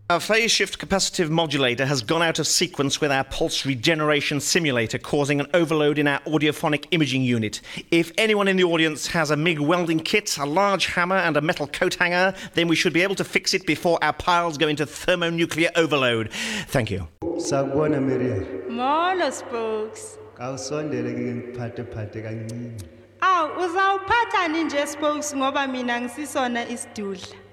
Our phase shift capacitive modulator has gone out of sequence with our pulse regeneration simulator, causing an overload in our audiophonic imaging unit. If anyone in the audience has a MIG welding kit, a large hammer and a metal coat hanger, then we should be able to fix it before our piles go into thermonuclear overload. Thank you. Sakubona Miriam. Molo Spokes. Awusondele ke ngiphathe kancane. Aw, uzawuphatha nje Spokes ngoba mina ngisisona isidudla.